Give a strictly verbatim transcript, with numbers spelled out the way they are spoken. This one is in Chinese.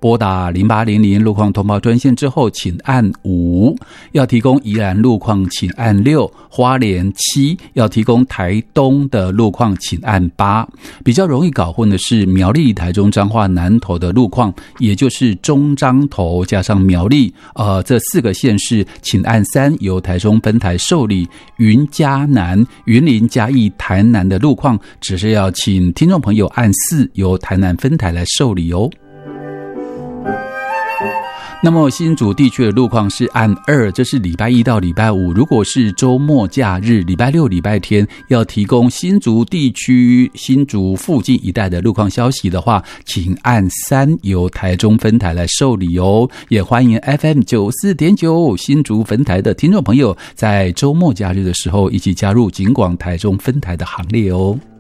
拨打零八零零路况通报专线之后请按五，要提供宜兰路况请按六，花莲七，要提供台东的路况请按八。比较容易搞混的是苗栗、台中、彰化、南投的路况，也就是中彰投加上苗栗呃，这四个县市请按三，由台中分台受理。云嘉南、云林、嘉义、台南的路况只是要请听众朋友按四，由台南分台来受理哦。那么新竹地区的路况是按二，这是礼拜一到礼拜五。如果是周末假日，礼拜六、礼拜天要提供新竹地区、新竹附近一带的路况消息的话，请按三，由台中分台来受理哦。也欢迎 F M 九十四点九 新竹分台的听众朋友，在周末假日的时候一起加入警广台中分台的行列哦。